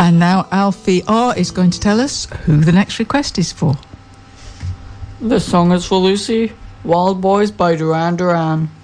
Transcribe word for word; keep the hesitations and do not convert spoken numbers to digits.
And now Alfie R is going to tell us who the next request is for. This song is for Lucy. Wild Boys by Duran Duran.